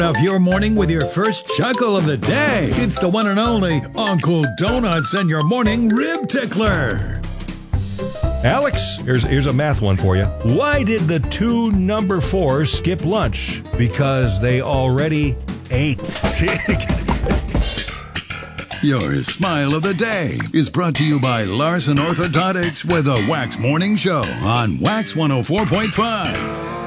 Off your morning with your first chuckle of the day. It's the one and only Uncle Donuts and your morning rib tickler. Alex, here's a math one for you. Why did the two number 4s skip lunch? Because they already ate. Your smile of the day is brought to you by Larson Orthodontics with a Wax Morning Show on Wax 104.5.